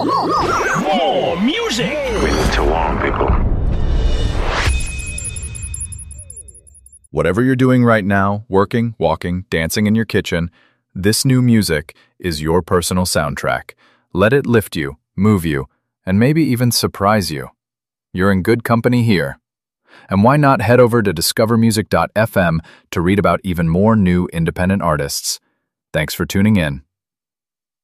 More music. We need to warn people. Whatever you're doing right now, working, walking, dancing in your kitchen, this new music is your personal soundtrack. Let it lift you, move you, and maybe even surprise you. You're in good company here. And why not head over to discovermusic.fm to read about even more new independent artists? Thanks for tuning in.